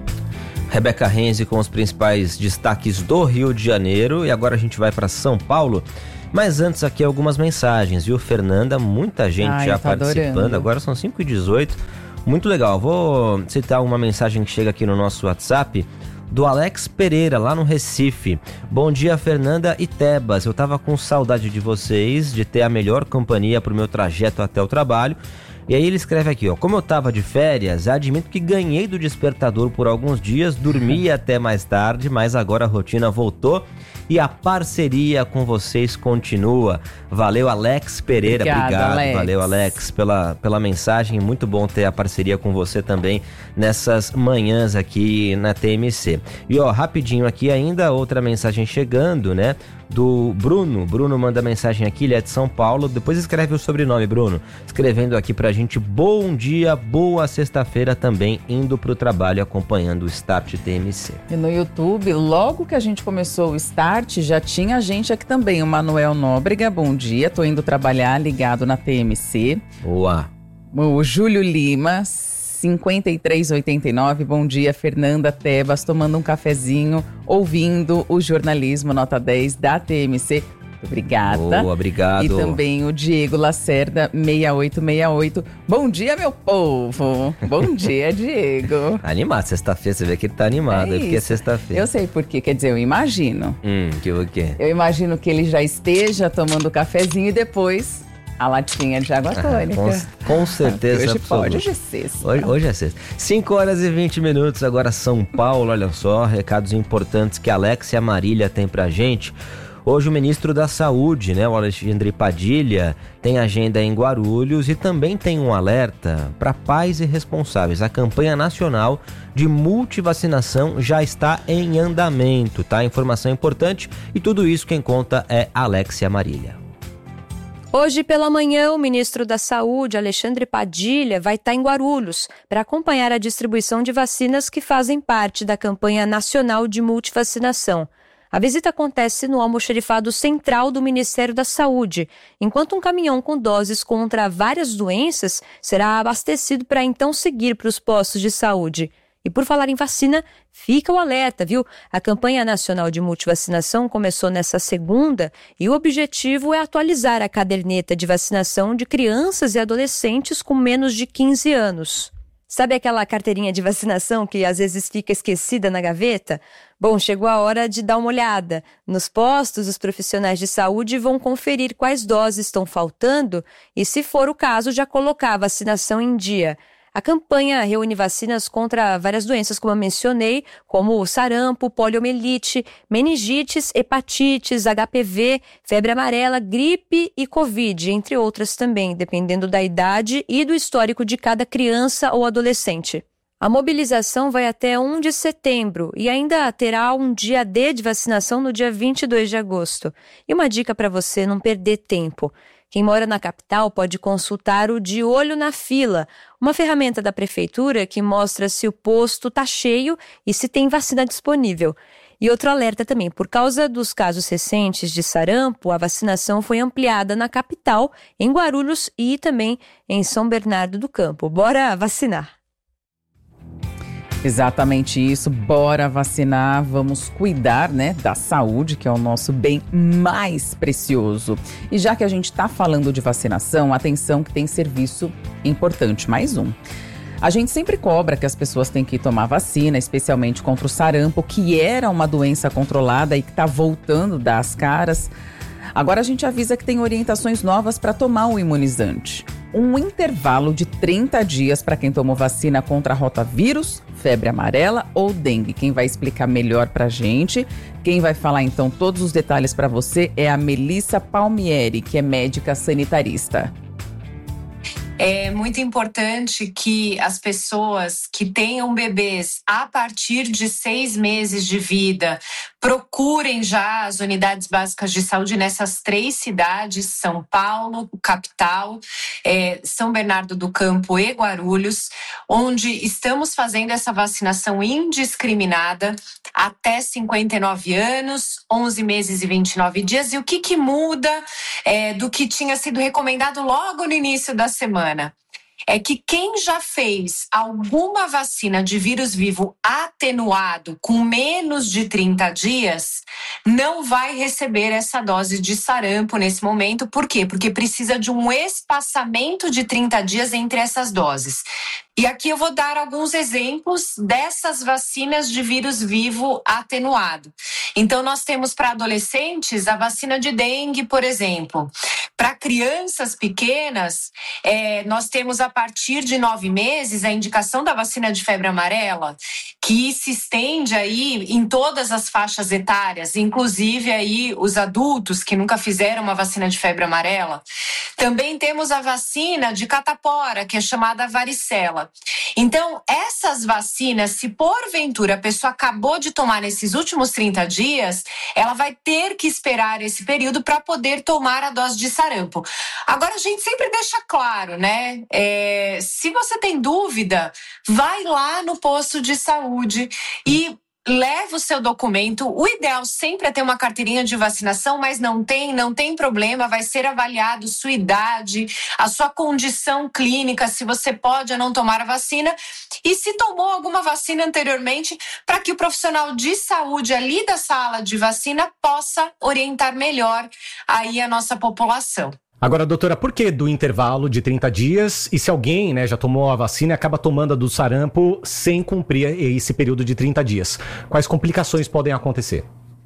Rebeca Renzi com os principais destaques do Rio de Janeiro. E agora a gente vai para São Paulo. Mas antes aqui algumas mensagens, viu, Fernanda? Muita gente já participando. Adorando. Agora são 5h18. Muito legal. Vou citar uma mensagem que chega aqui no nosso WhatsApp do Alex Pereira, lá no Recife. Bom dia, Fernanda e Tebas. Eu tava com saudade de vocês, de ter a melhor companhia pro meu trajeto até o trabalho. E aí ele escreve aqui, ó: como eu tava de férias, admito que ganhei do despertador por alguns dias, dormi até mais tarde, mas agora a rotina voltou e a parceria com vocês continua. Valeu, Alex Pereira. Obrigado, Alex. Valeu, Alex, pela mensagem. Muito bom ter a parceria com você também nessas manhãs aqui na TMC. E ó, rapidinho aqui ainda, outra mensagem chegando, né? Do Bruno. Bruno manda mensagem aqui, ele é de São Paulo. Depois escreve o sobrenome, Bruno. Escrevendo aqui pra gente: bom dia, boa sexta-feira também, indo pro trabalho acompanhando o Start TMC. E no YouTube, logo que a gente começou o Start, já tinha gente aqui também. O Manuel Nóbrega, bom dia, tô indo trabalhar ligado na TMC. Boa. O Júlio Lima, 5389, bom dia, Fernanda, Tebas, tomando um cafezinho, ouvindo o jornalismo nota 10 da TMC. Obrigada. Boa, obrigado. E também o Diego Lacerda, 6868. Bom dia, meu povo. Bom dia, Diego. Animado, sexta-feira, você vê que ele tá animado, porque é sexta-feira. Eu sei por quê, quer dizer, eu imagino. Que o quê? Eu imagino que ele já esteja tomando cafezinho e depois a latinha de água tônica. Com certeza. Hoje pode, hoje é sexta. Hoje é sexta. 5h20, agora São Paulo, olha só, recados importantes que a Alex e a Marília têm pra gente. Hoje o ministro da Saúde, né, o Alexandre Padilha, tem agenda em Guarulhos e também tem um alerta para pais e responsáveis. A campanha nacional de multivacinação já está em andamento, tá? Informação importante e tudo isso quem conta é Alex e a Marília. Hoje pela manhã, o ministro da Saúde, Alexandre Padilha, vai estar em Guarulhos para acompanhar a distribuição de vacinas que fazem parte da campanha nacional de multivacinação. A visita acontece no almoxarifado central do Ministério da Saúde, enquanto um caminhão com doses contra várias doenças será abastecido para então seguir para os postos de saúde. E por falar em vacina, fica o alerta, viu? A campanha nacional de multivacinação começou nessa segunda e o objetivo é atualizar a caderneta de vacinação de crianças e adolescentes com menos de 15 anos. Sabe aquela carteirinha de vacinação que às vezes fica esquecida na gaveta? Bom, chegou a hora de dar uma olhada. Nos postos, os profissionais de saúde vão conferir quais doses estão faltando e, se for o caso, já colocar a vacinação em dia. A campanha reúne vacinas contra várias doenças, como eu mencionei, como sarampo, poliomielite, meningites, hepatites, HPV, febre amarela, gripe e Covid, entre outras também, dependendo da idade e do histórico de cada criança ou adolescente. A mobilização vai até 1 de setembro e ainda terá um dia D de vacinação no dia 22 de agosto. E uma dica para você não perder tempo. Quem mora na capital pode consultar o De Olho na Fila, uma ferramenta da prefeitura que mostra se o posto está cheio e se tem vacina disponível. E outro alerta também, por causa dos casos recentes de sarampo, a vacinação foi ampliada na capital, em Guarulhos e também em São Bernardo do Campo. Bora vacinar! Exatamente isso, bora vacinar, vamos cuidar, né, da saúde, que é o nosso bem mais precioso. E já que a gente está falando de vacinação, atenção que tem serviço importante, mais um. A gente sempre cobra que as pessoas têm que tomar vacina, especialmente contra o sarampo, que era uma doença controlada e que está voltando das caras. Agora a gente avisa que tem orientações novas para tomar o imunizante. Um intervalo de 30 dias para quem tomou vacina contra rotavírus, febre amarela ou dengue. Quem vai explicar melhor para a gente, quem vai falar então todos os detalhes para você é a Melissa Palmieri, que é médica sanitarista. É muito importante que as pessoas que tenham bebês a partir de 6 meses de vida procurem já as unidades básicas de saúde nessas 3 cidades, São Paulo, capital, São Bernardo do Campo e Guarulhos, onde estamos fazendo essa vacinação indiscriminada até 59 anos, 11 meses e 29 dias. E o que muda do que tinha sido recomendado logo no início da semana? É que quem já fez alguma vacina de vírus vivo atenuado com menos de 30 dias não vai receber essa dose de sarampo nesse momento. Por quê? Porque precisa de um espaçamento de 30 dias entre essas doses. E aqui eu vou dar alguns exemplos dessas vacinas de vírus vivo atenuado. Então, nós temos para adolescentes a vacina de dengue, por exemplo. Para crianças pequenas, nós temos a partir de 9 meses a indicação da vacina de febre amarela, que se estende aí em todas as faixas etárias, inclusive aí os adultos que nunca fizeram uma vacina de febre amarela. Também temos a vacina de catapora, que é chamada varicela. Então, essas vacinas, se porventura a pessoa acabou de tomar nesses últimos 30 dias, ela vai ter que esperar esse período para poder tomar a dose de sarampo. Agora, a gente sempre deixa claro, né? Se você tem dúvida, vai lá no posto de saúde e leva o seu documento. O ideal sempre é ter uma carteirinha de vacinação, mas não tem problema, vai ser avaliado sua idade, a sua condição clínica, se você pode ou não tomar a vacina e se tomou alguma vacina anteriormente, para que o profissional de saúde ali da sala de vacina possa orientar melhor aí a nossa população. Agora, doutora, por que do intervalo de 30 dias? E se alguém, já tomou a vacina e acaba tomando a do sarampo sem cumprir esse período de 30 dias? Quais complicações podem acontecer?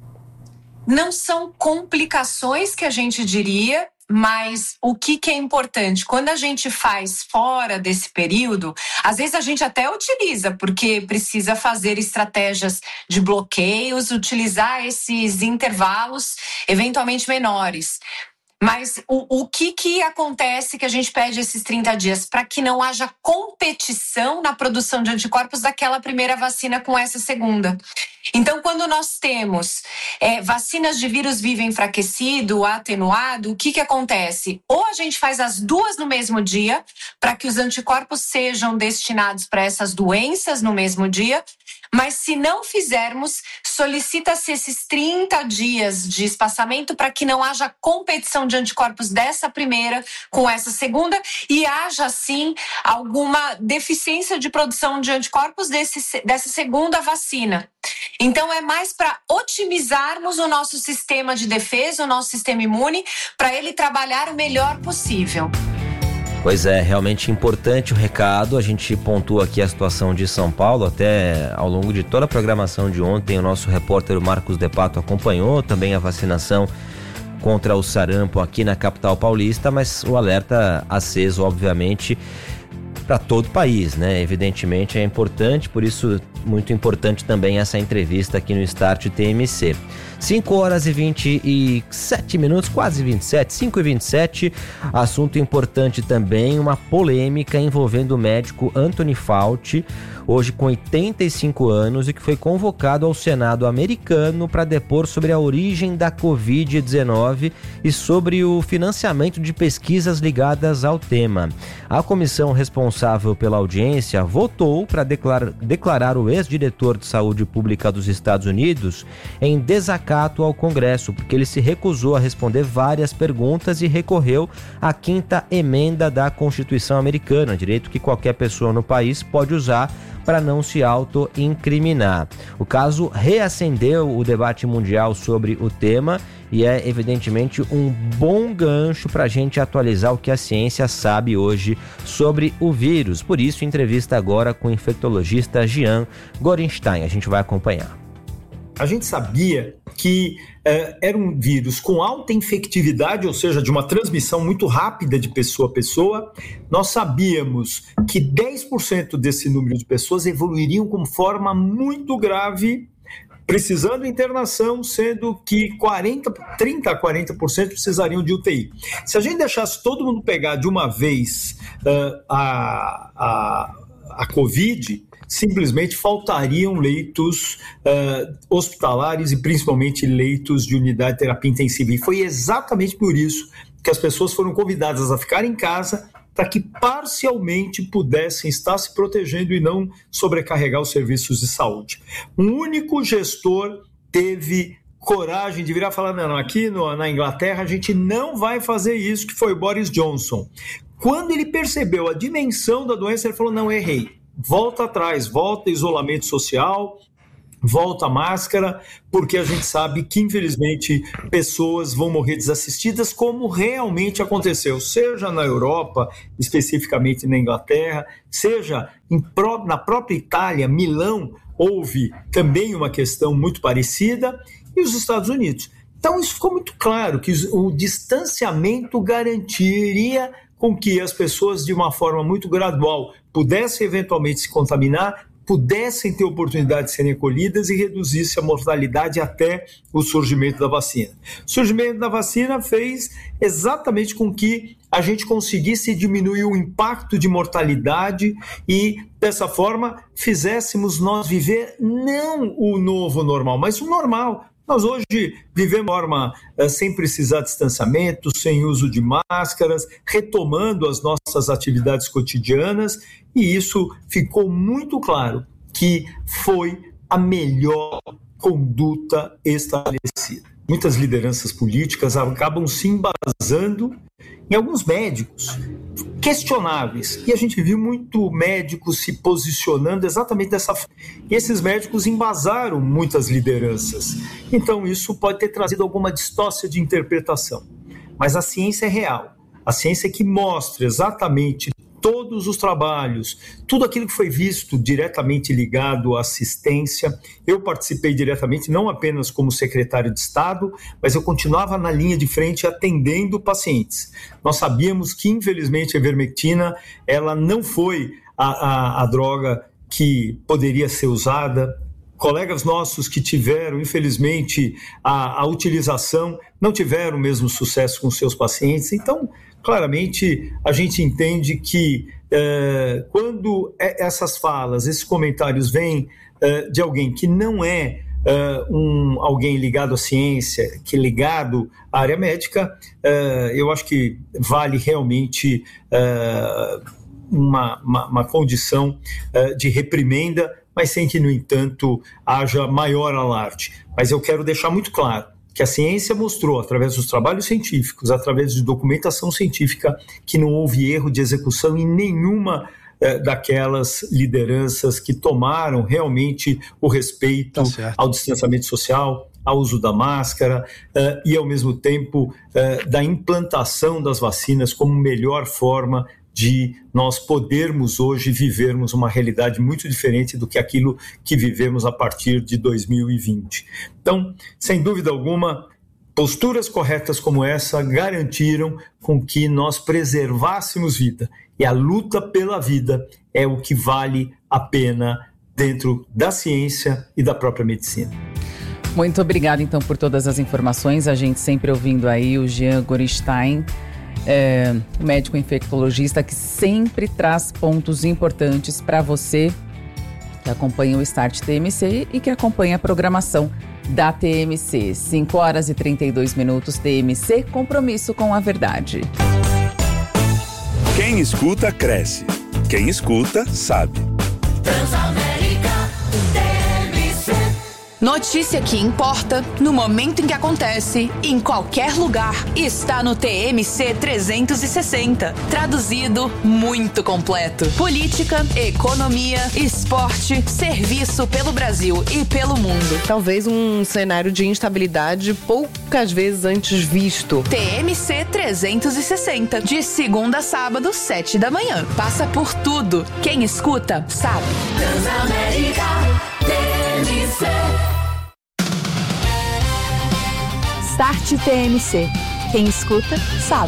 Não são complicações que a gente diria, mas o que é importante? Quando a gente faz fora desse período, às vezes a gente até utiliza, porque precisa fazer estratégias de bloqueios, utilizar esses intervalos eventualmente menores. Mas o que acontece que a gente pede esses 30 dias? Para que não haja competição na produção de anticorpos daquela primeira vacina com essa segunda. Então, quando nós temos vacinas de vírus vivo enfraquecido, atenuado, o que acontece? Ou a gente faz as duas no mesmo dia, para que os anticorpos sejam destinados para essas doenças no mesmo dia, mas se não fizermos, solicita-se esses 30 dias de espaçamento para que não haja competição de anticorpos dessa primeira com essa segunda e haja, sim, alguma deficiência de produção de anticorpos dessa segunda vacina. Então, é mais para otimizarmos o nosso sistema de defesa, o nosso sistema imune, para ele trabalhar o melhor possível. Pois é, realmente importante o recado. A gente pontua aqui a situação de São Paulo, até ao longo de toda a programação de ontem, o nosso repórter Marcos De Pato acompanhou também a vacinação contra o sarampo aqui na capital paulista, mas o alerta aceso, obviamente, para todo o país, né? Evidentemente é importante, por isso muito importante também essa entrevista aqui no Start TMC. 5 horas e 27 minutos, quase 27, 5 e 27. Assunto importante também, uma polêmica envolvendo o médico Anthony Fauci, hoje com 85 anos, e que foi convocado ao Senado americano para depor sobre a origem da Covid-19 e sobre o financiamento de pesquisas ligadas ao tema. A comissão responsável pela audiência votou para declarar o ex-diretor de saúde pública dos Estados Unidos em desacato ao Congresso, porque ele se recusou a responder várias perguntas e recorreu à 5ª emenda da Constituição americana, direito que qualquer pessoa no país pode usar para não se auto-incriminar. O caso reacendeu o debate mundial sobre o tema e é evidentemente um bom gancho para a gente atualizar o que a ciência sabe hoje sobre o vírus. Por isso, entrevista agora com o infectologista Jean Gorenstein. A gente vai acompanhar. A gente sabia que era um vírus com alta infectividade, ou seja, de uma transmissão muito rápida de pessoa a pessoa. Nós sabíamos que 10% desse número de pessoas evoluiriam com forma muito grave, precisando de internação, sendo que 30% a 40% precisariam de UTI. Se a gente deixasse todo mundo pegar de uma vez a Covid, simplesmente faltariam leitos hospitalares e principalmente leitos de unidade de terapia intensiva. E foi exatamente por isso que as pessoas foram convidadas a ficar em casa para que parcialmente pudessem estar se protegendo e não sobrecarregar os serviços de saúde. Um único gestor teve coragem de virar e falar, não, aqui na Inglaterra a gente não vai fazer isso, que foi o Boris Johnson. Quando ele percebeu a dimensão da doença, ele falou, não, errei. Volta atrás, volta isolamento social, volta máscara, porque a gente sabe que, infelizmente, pessoas vão morrer desassistidas, como realmente aconteceu, seja na Europa, especificamente na Inglaterra, seja na própria Itália, Milão, houve também uma questão muito parecida, e os Estados Unidos. Então, isso ficou muito claro, que o distanciamento garantiria com que as pessoas, de uma forma muito gradual, pudessem eventualmente se contaminar, pudessem ter oportunidade de serem acolhidas e reduzisse a mortalidade até o surgimento da vacina. O surgimento da vacina fez exatamente com que a gente conseguisse diminuir o impacto de mortalidade e, dessa forma, fizéssemos nós viver não o novo normal, mas o normal. Nós hoje vivemos de forma sem precisar de distanciamento, sem uso de máscaras, retomando as nossas atividades cotidianas, e isso ficou muito claro que foi a melhor conduta estabelecida. Muitas lideranças políticas acabam se embasando em alguns médicos questionáveis, e a gente viu muito médicos se posicionando exatamente dessa forma. E esses médicos embasaram muitas lideranças. Então isso pode ter trazido alguma distócia de interpretação. Mas a ciência é real. A ciência é que mostra exatamente todos os trabalhos, tudo aquilo que foi visto diretamente ligado à assistência. Eu participei diretamente, não apenas como secretário de Estado, mas eu continuava na linha de frente atendendo pacientes. Nós sabíamos que, infelizmente, a ivermectina, ela não foi a droga que poderia ser usada. Colegas nossos que tiveram, infelizmente, a utilização, não tiveram o mesmo sucesso com seus pacientes. Então, claramente, a gente entende que quando essas falas, esses comentários vêm de alguém que não é alguém ligado à ciência, que é ligado à área médica, eu acho que vale realmente uma condição de reprimenda, mas sem que, no entanto, haja maior alarde. Mas eu quero deixar muito claro que a ciência mostrou, através dos trabalhos científicos, através de documentação científica, que não houve erro de execução em nenhuma daquelas lideranças que tomaram realmente o respeito ao distanciamento social, ao uso da máscara e, ao mesmo tempo, da implantação das vacinas como melhor forma de nós podermos hoje vivermos uma realidade muito diferente do que aquilo que vivemos a partir de 2020. Então, sem dúvida alguma, posturas corretas como essa garantiram com que nós preservássemos vida. E a luta pela vida é o que vale a pena dentro da ciência e da própria medicina. Muito obrigada, então, por todas as informações. A gente sempre ouvindo aí o Jean Gorenstein, médico infectologista, que sempre traz pontos importantes para você que acompanha o Start TMC e que acompanha a programação da TMC. 5h32, TMC, compromisso com a verdade. Quem escuta, cresce. Quem escuta, sabe. Notícia que importa, no momento em que acontece, em qualquer lugar, está no TMC 360. Traduzido, muito completo. Política, economia, esporte, serviço pelo Brasil e pelo mundo. Talvez um cenário de instabilidade poucas vezes antes visto. TMC 360, de segunda a sábado, 7 da manhã. Passa por tudo. Quem escuta, sabe. Transamérica TMC. Start TMC. Quem escuta, sabe.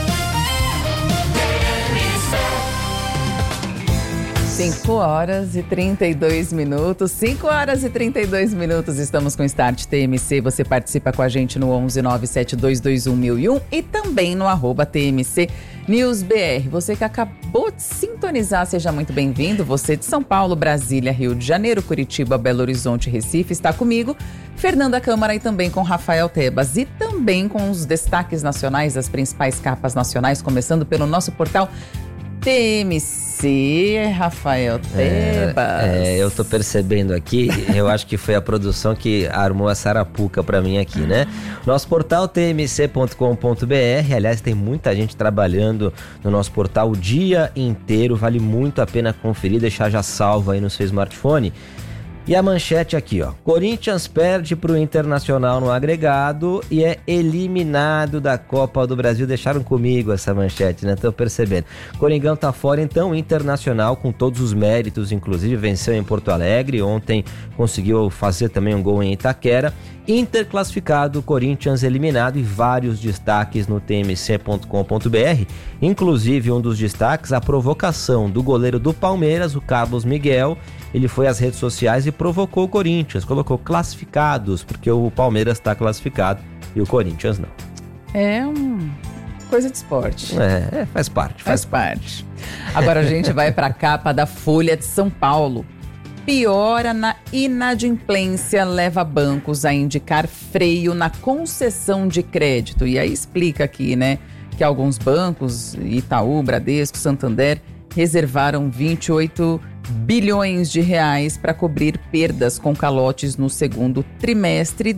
5h32. 5h32, estamos com o Start TMC. Você participa com a gente no 11972211001 e também no @TMC News BR. Você que acabou de sintonizar, seja muito bem-vindo. Você de São Paulo, Brasília, Rio de Janeiro, Curitiba, Belo Horizonte, Recife, está comigo, Fernanda Câmara, e também com Rafael Tebas. E também com os destaques nacionais, as principais capas nacionais, começando pelo nosso portal TMC, Rafael Tebas. Eu tô percebendo aqui, eu acho que foi a produção que armou essa arapuca pra mim aqui, né? Nosso portal tmc.com.br, aliás, tem muita gente trabalhando no nosso portal o dia inteiro, vale muito a pena conferir, deixar já salvo aí no seu smartphone. E a manchete aqui, ó. Corinthians perde pro Internacional no agregado e é eliminado da Copa do Brasil. Deixaram comigo essa manchete, né? Tô percebendo. Coringão tá fora, então. O Internacional, com todos os méritos, inclusive, venceu em Porto Alegre. Ontem conseguiu fazer também um gol em Itaquera. Inter classificado, Corinthians eliminado, e vários destaques no tmc.com.br. Inclusive, um dos destaques, a provocação do goleiro do Palmeiras, o Carlos Miguel. Ele foi às redes sociais e provocou o Corinthians, colocou classificados, porque o Palmeiras está classificado e o Corinthians não. É coisa de esporte. Faz parte. Faz parte. Agora a gente vai para a capa da Folha de São Paulo. Piora na inadimplência leva bancos a indicar freio na concessão de crédito. E aí explica aqui, né, que alguns bancos, Itaú, Bradesco, Santander, reservaram 28 bilhões de reais para cobrir perdas com calotes no segundo trimestre,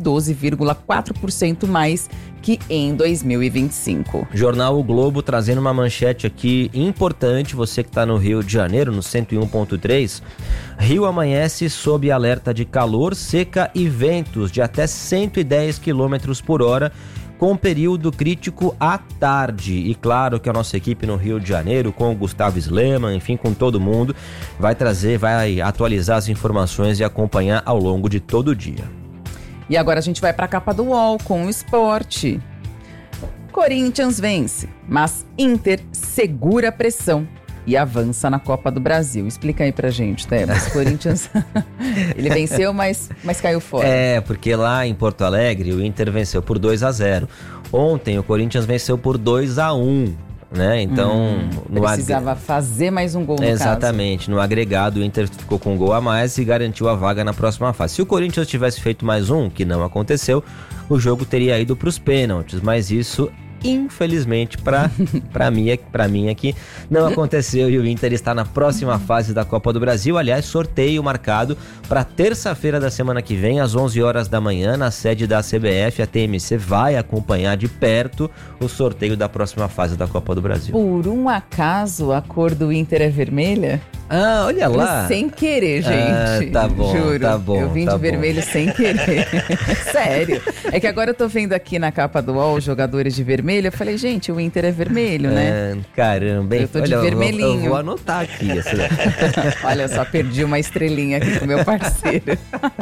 12,4% mais que em 2025. Jornal O Globo trazendo uma manchete aqui importante, você que está no Rio de Janeiro, no 101.3. Rio amanhece sob alerta de calor, seca e ventos de até 110 km por hora, com período crítico à tarde. E claro que a nossa equipe no Rio de Janeiro, com o Gustavo Sleman, enfim, com todo mundo, vai atualizar as informações e acompanhar ao longo de todo o dia. E agora a gente vai para a capa do UOL com o esporte. Corinthians vence, mas Inter segura a pressão e avança na Copa do Brasil. Explica aí pra gente, Tebas. Corinthians, ele venceu, mas caiu fora. Porque lá em Porto Alegre o Inter venceu por 2-0. Ontem o Corinthians venceu por 2-1. Né? Então, precisava fazer mais um gol no Exatamente, caso. No agregado o Inter ficou com um gol a mais e garantiu a vaga na próxima fase. Se o Corinthians tivesse feito mais um, que não aconteceu, o jogo teria ido para os pênaltis, mas isso infelizmente para mim aqui não aconteceu e o Inter está na próxima fase da Copa do Brasil. Aliás, sorteio marcado para terça-feira da semana que vem às 11 horas da manhã na sede da CBF. A TMC vai acompanhar de perto o sorteio da próxima fase da Copa do Brasil. Por um acaso a cor do Inter é vermelha? Ah, olha lá. Sem querer, gente. Tá bom, juro. Tá bom. Eu vim de vermelho sem querer. Sério. É que agora eu tô vendo aqui na capa do UOL os jogadores de vermelho. Eu falei, gente, o Inter é vermelho, né? Caramba, hein? Eu tô de vermelhinho. Eu vou anotar aqui. Olha, só perdi uma estrelinha aqui com o meu parceiro.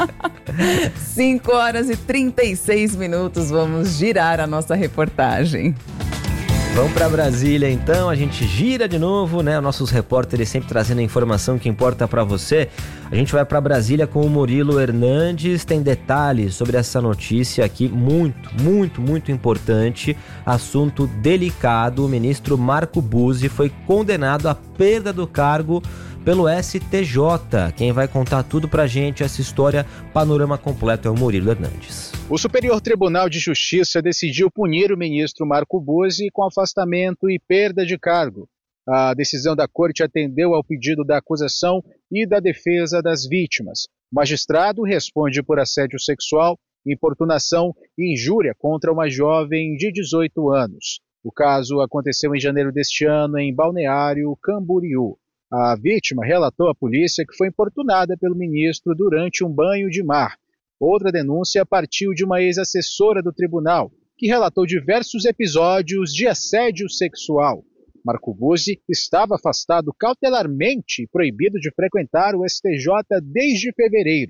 5h36, vamos girar a nossa reportagem. Vamos para Brasília então, a gente gira de novo, né? Nossos repórteres sempre trazendo a informação que importa para você. A gente vai para Brasília com o Murilo Hernandes, tem detalhes sobre essa notícia aqui, muito importante, assunto delicado. O ministro Marco Buzzi foi condenado à perda do cargo pelo STJ. Quem vai contar tudo pra gente, essa história, panorama completo, é o Murilo Hernandes. O Superior Tribunal de Justiça decidiu punir o ministro Marco Buzzi com afastamento e perda de cargo. A decisão da corte atendeu ao pedido da acusação e da defesa das vítimas. O magistrado responde por assédio sexual, importunação e injúria contra uma jovem de 18 anos. O caso aconteceu em janeiro deste ano em Balneário Camboriú. A vítima relatou à polícia que foi importunada pelo ministro durante um banho de mar. Outra denúncia partiu de uma ex-assessora do tribunal, que relatou diversos episódios de assédio sexual. Marco Buzzi estava afastado cautelarmente e proibido de frequentar o STJ desde fevereiro.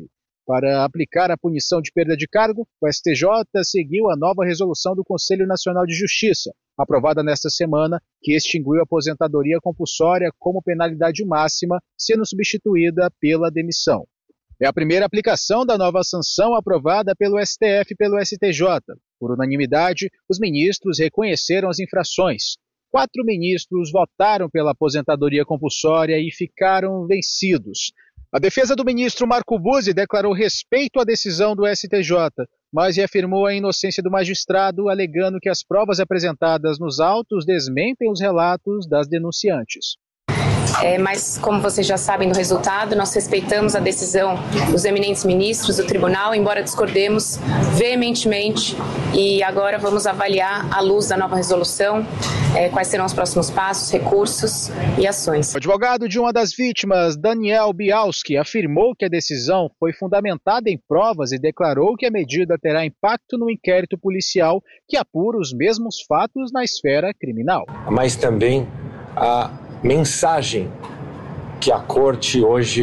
Para aplicar a punição de perda de cargo, o STJ seguiu a nova resolução do Conselho Nacional de Justiça, aprovada nesta semana, que extinguiu a aposentadoria compulsória como penalidade máxima, sendo substituída pela demissão. É a primeira aplicação da nova sanção aprovada pelo STF e pelo STJ. Por unanimidade, os ministros reconheceram as infrações. 4 ministros votaram pela aposentadoria compulsória e ficaram vencidos. A defesa do ministro Marco Buzzi declarou respeito à decisão do STJ, mas reafirmou a inocência do magistrado, alegando que as provas apresentadas nos autos desmentem os relatos das denunciantes. Mas, como vocês já sabem do resultado, nós respeitamos a decisão dos eminentes ministros do tribunal, embora discordemos veementemente, e agora vamos avaliar, à luz da nova resolução, quais serão os próximos passos, recursos e ações. O advogado de uma das vítimas, Daniel Bialski, afirmou que a decisão foi fundamentada em provas e declarou que a medida terá impacto no inquérito policial que apura os mesmos fatos na esfera criminal. Mas também a mensagem que a Corte hoje